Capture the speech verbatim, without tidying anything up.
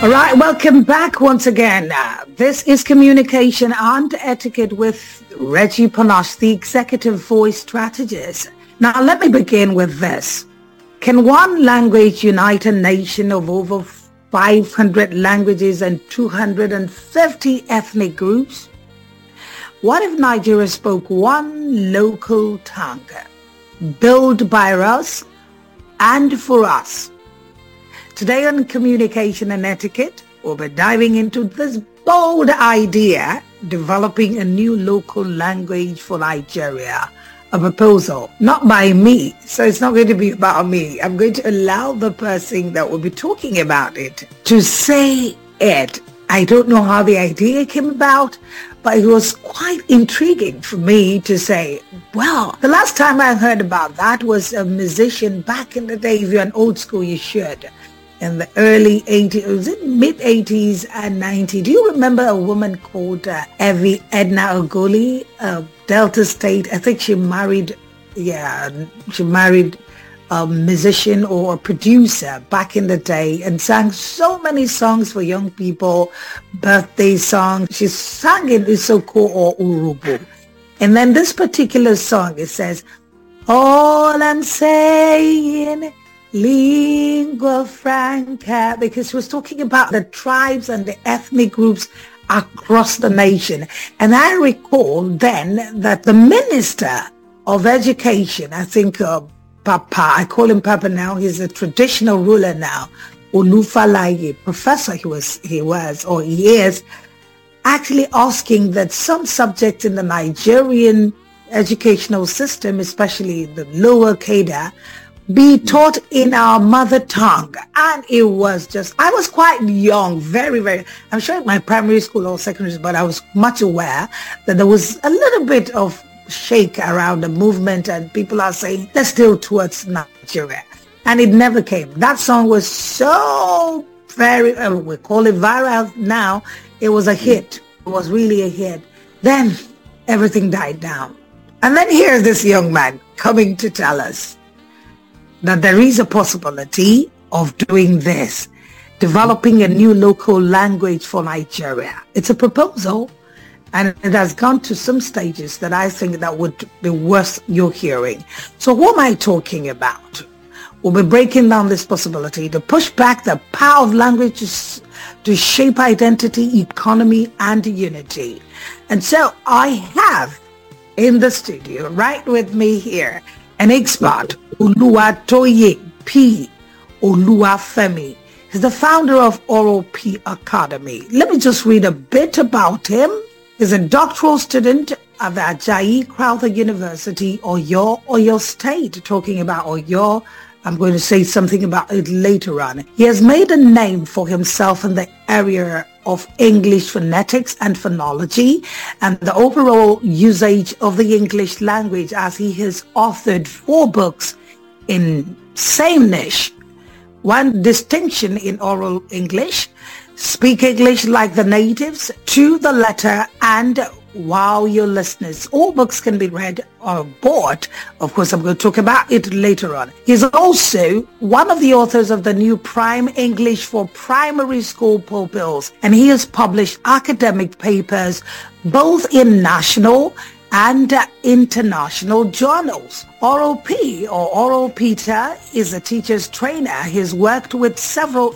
All right, welcome back once again. Uh, this is Communication and Etiquette with Reggie Panache, the Executive Voice Strategist. Now, let me begin with this. Can one language unite a nation of over five hundred languages and two hundred fifty ethnic groups? What if Nigeria spoke one local tongue, built by us and for us? Today on Communication and Etiquette, we'll be diving into this bold idea, developing a new local language for Nigeria. A proposal, not by me, so it's not going to be about me. I'm going to allow the person that will be talking about it to say it. I don't know how the idea came about, but it was quite intriguing for me to say, well, the last time I heard about that was a musician back in the day. If you're an old school, you should. In the early eighties, was it mid eighties and nineties? Do you remember a woman called uh, Evie Edna Ogoli, uh, Delta State? I think she married, yeah, she married a musician or a producer back in the day and sang so many songs for young people, birthday songs. She sang in Isoko or Urubu. And then this particular song, it says, all I'm saying, lingua franca, because she was talking about the tribes and the ethnic groups across the nation. And I recall then that the Minister of Education, I think uh, Papa, I call him Papa now, he's a traditional ruler now, Olufalaye, professor he was, he was, or he is, actually asking that some subjects in the Nigerian educational system, especially the lower cadre, be taught in our mother tongue. And it was just, I was quite young, very, very, I'm sure in my primary school or secondary, but I was much aware that there was a little bit of shake around the movement and people are saying, let's still towards Nigeria. And it never came. That song was so very, uh, we call it viral now. It was a hit. It was really a hit. Then everything died down. And then here's this young man coming to tell us that there is a possibility of doing this, developing a new local language for Nigeria. It's a proposal, and it has gone to some stages that I think that would be worth your hearing. So what am I talking about? We'll be breaking down this possibility to push back the power of language to, to shape identity, economy, and unity. And so I have in the studio, right with me here, an expert, Oluwatoye P. Oluwafemi. He's the founder of Oral P Academy. Let me just read a bit about him. He's a doctoral student at the Ajayi Crowther University, Oyo, Oyo State. Talking about Oyo, I'm going to say something about it later on. He has made a name for himself in the area of English phonetics and phonology and the overall usage of the English language, as he has authored four books in same niche. One, Distinction in Oral English, Speak English Like the Natives, To the Letter, and Wow Your Listeners. All books can be read or bought. Of course, I'm going to talk about it later on. He's also one of the authors of the new Prime English for Primary School pupils, and he has published academic papers both in national and uh, international journals. Oral P or Oral Peter is a teacher's trainer. He's worked with several